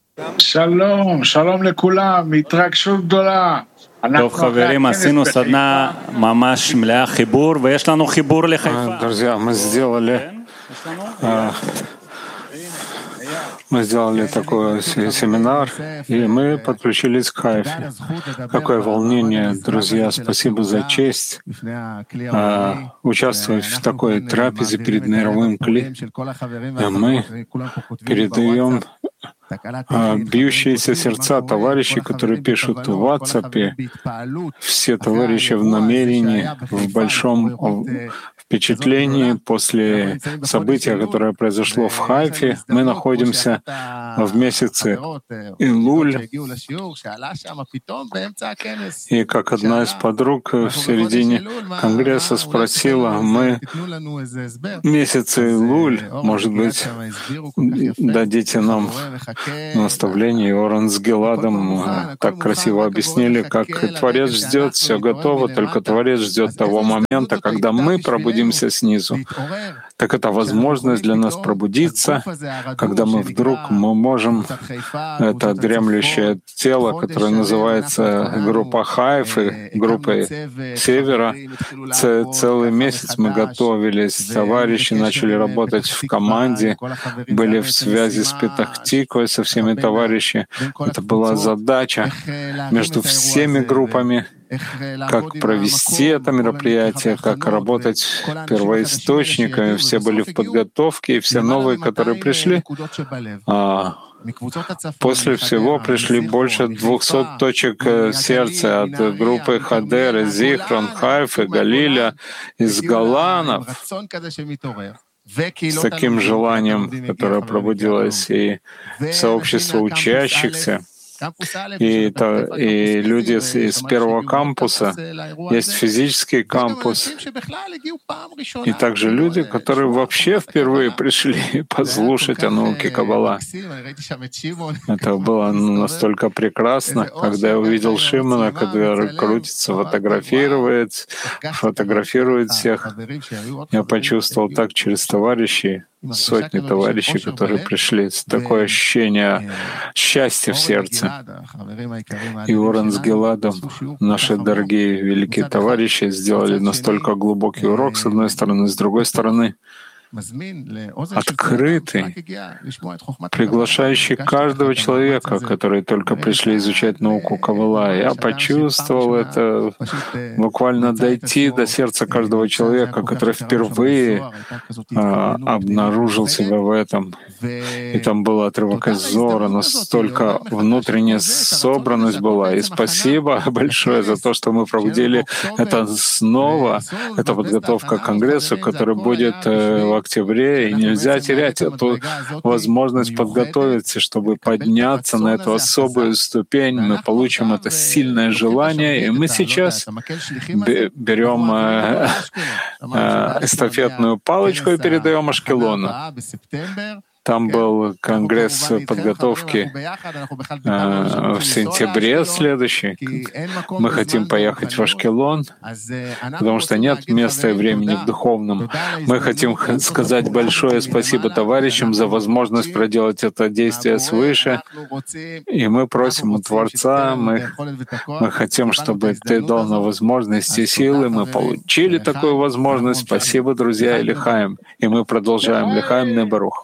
שלום, שלום לכולם, התרגשות גדולה. טוב חברים, עשינו סדנה ממש מלאה חיבור, ויש לנו חיבור לחיפה. Друзья, мы сделали такой семинар, и мы подключились к Хайфе. Какое волнение, друзья, спасибо за честь участвовать в такой трапезе перед мировым кли. Мы передаем бьющиеся сердца товарищей, которые пишут в WhatsApp, все товарищи в намерении, в большом впечатлении после события, которое произошло в Хайфе. Мы находимся в месяце Илуль, и как одна из подруг в середине конгресса спросила, мы месяц Илуль, может быть, дадите нам наставление. И Орен с Геладом так красиво объяснили, как Творец ждет, все готово, только Творец ждет того момента, когда мы пробудимся снизу. Так это возможность для нас пробудиться, когда мы вдруг можем это дремлющее тело, которое называется группа Хайфы, группой Севера. Целый месяц мы готовились, товарищи начали работать в команде, были в связи с Петах-Тиквой, со всеми товарищами. Это была задача между всеми группами, как провести это мероприятие, как работать первоисточниками. Все были в подготовке, и все новые, которые пришли. После всего пришли больше 200 точек сердца от группы Хадер, Зихрон, Хайфы, Галиля, из Голанов, с таким желанием, которое пробудилось, и сообщество учащихся, и люди из первого кампуса, есть физический кампус, и также люди, которые вообще впервые пришли послушать о науке Каббала. Это было настолько прекрасно, когда я увидел Шимона, который крутится, фотографирует всех. Я почувствовал так через товарищей, сотни товарищей, которые пришли, такое ощущение счастья в сердце. И Орен с Геладом, наши дорогие великие товарищи, сделали настолько глубокий урок, с одной стороны, с другой стороны, открытый, приглашающий каждого человека, которые только пришли изучать науку Каббала. Я почувствовал это, буквально дойти до сердца каждого человека, который впервые обнаружил себя в этом. И там был отрывок из Зора, настолько внутренняя собранность была. И спасибо большое за то, что мы проводили это снова. Это подготовка к конгрессу, который будет в октябре, и нельзя терять эту возможность подготовиться, чтобы подняться на эту особую ступень. Мы получим это сильное желание, и мы сейчас берем эстафетную палочку и передаем Ашкелону. Там был конгресс подготовки в сентябре следующий. Мы хотим поехать в Ашкелон, потому что нет места и времени в духовном. Мы хотим сказать большое спасибо товарищам за возможность проделать это действие свыше. И мы просим у Творца, мы хотим, чтобы Ты дал нам возможности и силы. Мы получили такую возможность. Спасибо, друзья, и Лихаим. И мы продолжаем. Лихаим Небарух.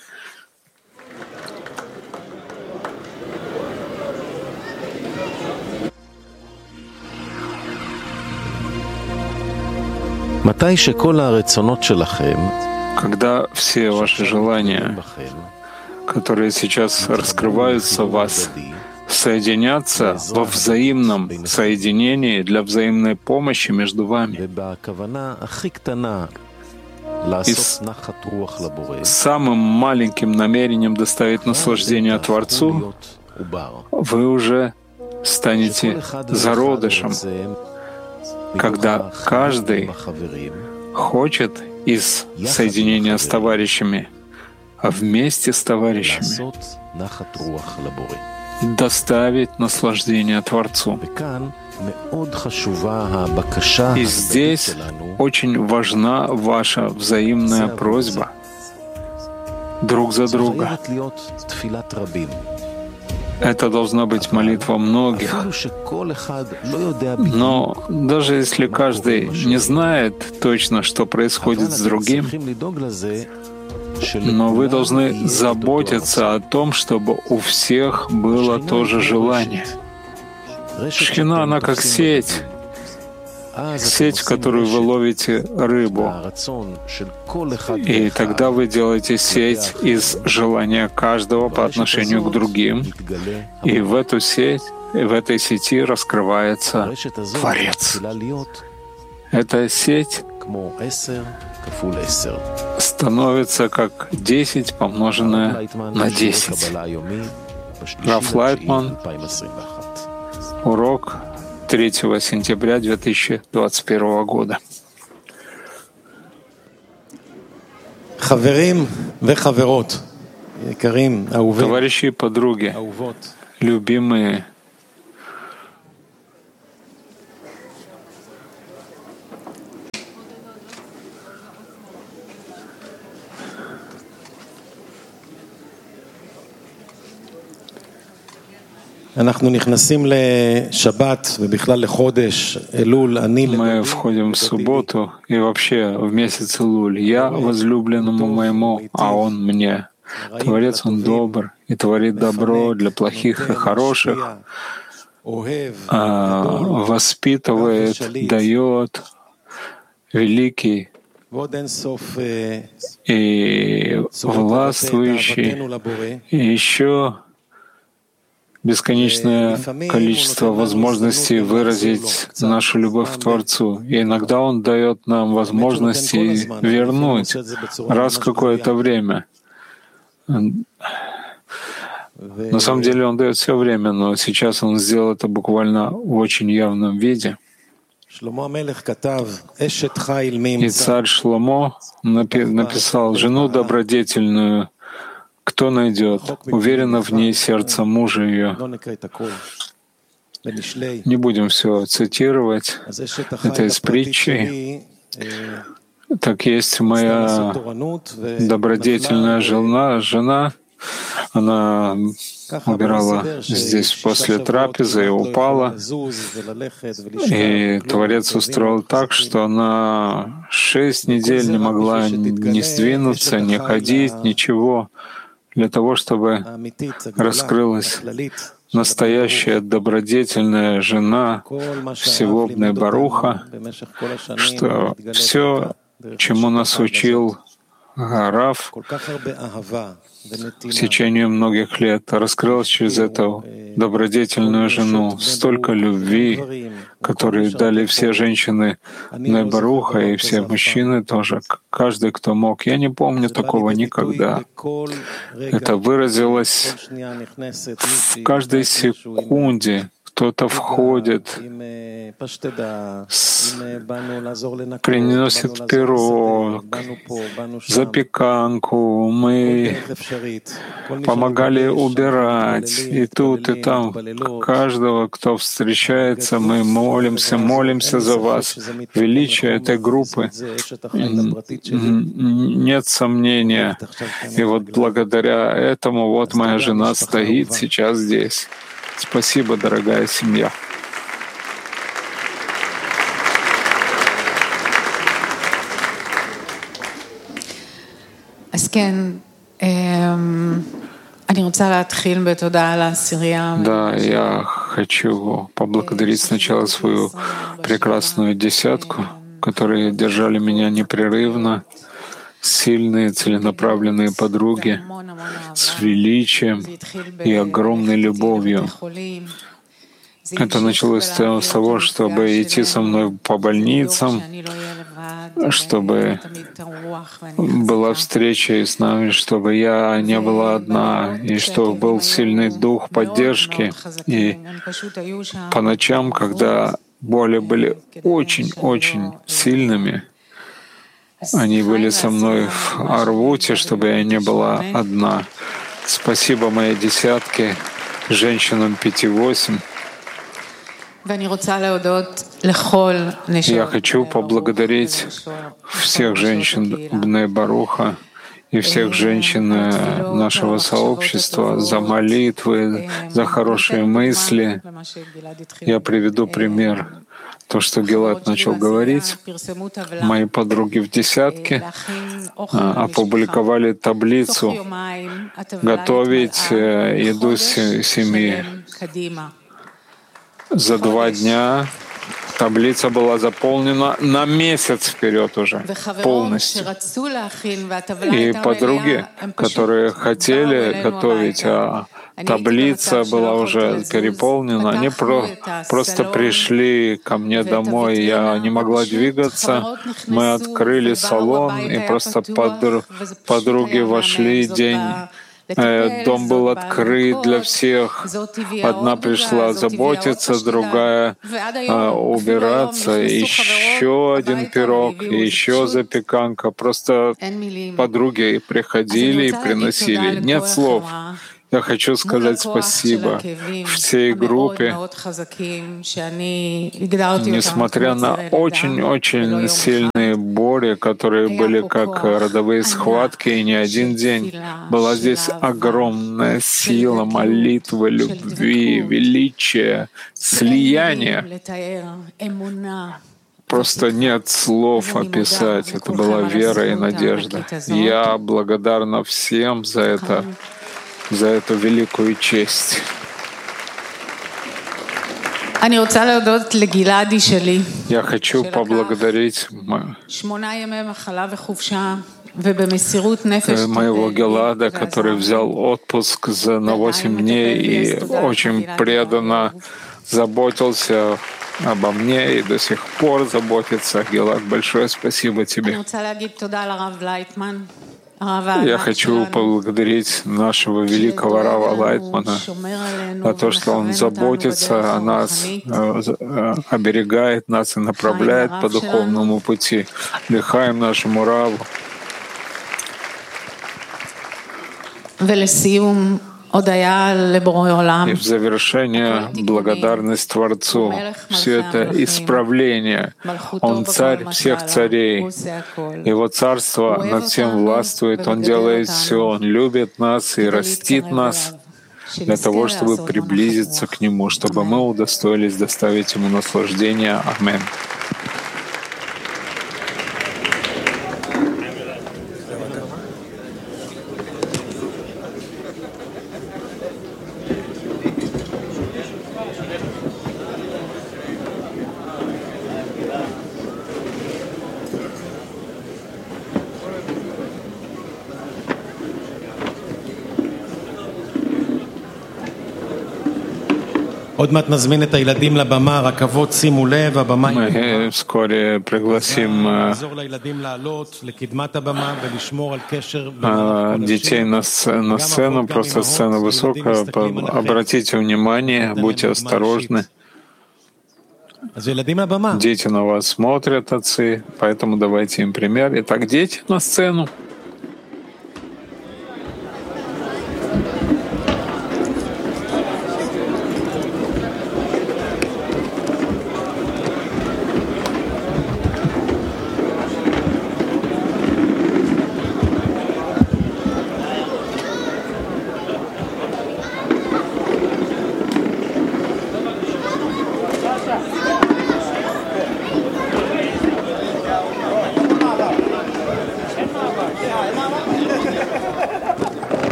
Когда все ваши желания, которые сейчас раскрываются в вас, соединятся во взаимном соединении для взаимной помощи между вами, и с самым маленьким намерением доставить наслаждение Творцу, вы уже станете зародышем, когда каждый хочет из соединения с товарищами, а вместе с товарищами доставить наслаждение Творцу. И здесь очень важна ваша взаимная просьба друг за друга. Это должна быть молитва многих. Но даже если каждый не знает точно, что происходит с другим, но вы должны заботиться о том, чтобы у всех было то же желание. Шхина, она как сеть, в которую вы ловите рыбу. И тогда вы делаете сеть из желания каждого по отношению к другим. И в этой сети раскрывается Творец. Эта сеть становится как 10 помноженное на 10. Раф Лайтман, урок 3 сентября 2021 года. Товарищи и подруги, любимые, мы входим в субботу и вообще в месяц Элуль. Я возлюбленному моему, а он мне. Творец, он добр и творит добро для плохих и хороших, воспитывает, дает, великий и властвующий, и еще бесконечное количество возможностей выразить нашу любовь к Творцу. И иногда Он дает нам возможности вернуть раз в какое-то время. На самом деле Он дает все время, но сейчас Он сделал это буквально в очень явном виде. И царь Шломо написал: «Жену добродетельную кто найдет? Уверенно в ней сердце мужа ее». Не будем все цитировать. Это из притчи. Так есть моя добродетельная жена. Она убирала здесь после трапезы и упала. И Творец устроил так, что она 6 недель не могла ни сдвинуться, ни ходить, ничего, для того, чтобы раскрылась настоящая добродетельная жена всего Бней Баруха, что все, чему нас учил Рав в течение многих лет, раскрылось через эту добродетельную жену. Столько любви, которые дали все женщины Бней Баруха и все мужчины тоже, каждый, кто мог. Я не помню такого никогда. Это выразилось в каждой секунде. Кто-то входит, приносит пирог, запеканку, мы помогали убирать, и тут, и там. Каждого, кто встречается, мы молимся за вас. Величие этой группы, нет сомнения. И вот благодаря этому вот моя жена стоит сейчас здесь. Спасибо, дорогая семья. Да, я хочу поблагодарить сначала свою прекрасную десятку, которые держали меня непрерывно, сильные, целенаправленные подруги с величием и огромной любовью. Это началось с того, чтобы идти со мной по больницам, чтобы была встреча с нами, чтобы я не была одна, и чтобы был сильный дух поддержки. И по ночам, когда боли были очень-очень сильными, они были со мной в Арвуте, чтобы я не была одна. Спасибо моей десятке, женщинам 5-8. Я хочу поблагодарить всех женщин Бней Баруха и всех женщин нашего сообщества за молитвы, за хорошие мысли. Я приведу пример. То, что Гилад начал говорить, мои подруги в десятке опубликовали таблицу «Готовить еду семьи». За 2 дня таблица была заполнена на месяц вперед уже, полностью. И подруги, которые хотели готовить, а таблица была уже переполнена, они просто пришли ко мне домой, я не могла двигаться, мы открыли салон, и просто подруги вошли, дом был открыт для всех. Одна пришла заботиться, другая убираться. Еще один пирог, еще запеканка. Просто подруги приходили и приносили. Нет слов. Я хочу сказать спасибо всей группе, несмотря на очень-очень сильные боли, которые были как родовые схватки, и не один день. Была здесь огромная сила молитвы, любви, величия, слияния. Просто нет слов описать. Это была вера и надежда. Я благодарна всем за эту великую честь. Я хочу поблагодарить моего Гилада, который взял отпуск на 8 дней и очень преданно заботился обо мне и до сих пор заботится. Гилад, большое спасибо тебе. Я хочу поблагодарить нашего великого Рава Лайтмана за то, что он заботится о нас, оберегает нас и направляет по духовному пути. Лихаем нашему Раву. И в завершение благодарность Творцу. Все это исправление. Он царь всех царей. Его царство над всем властвует. Он делает все. Он любит нас и растит нас для того, чтобы приблизиться к Нему, чтобы мы удостоились доставить Ему наслаждение. Аминь. Мы вскоре пригласим детей на сцену, просто сцена высокая. Обратите внимание, будьте осторожны. Дети на вас смотрят, отцы, поэтому давайте им пример. Итак, дети на сцену.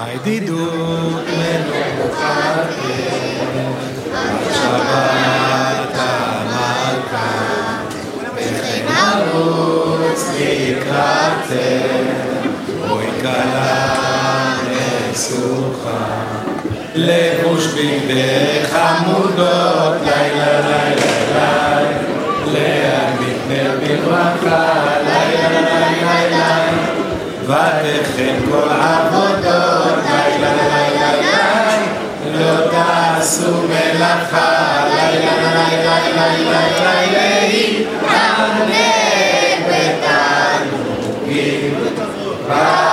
הידידות מנוחתך, מחשבת המלכה, וכן נרוץ לקראתך, אוי כלה נסוכה, לבוש בגדי חמודות, לילה לילה לילה, להדליק נר בברכה, לילה לילה לילה, ותחל כל עבודות, לילה לילה לילה, לא תעשו מלאכה, לילה לילה לילה לילה, תענג ותענוגים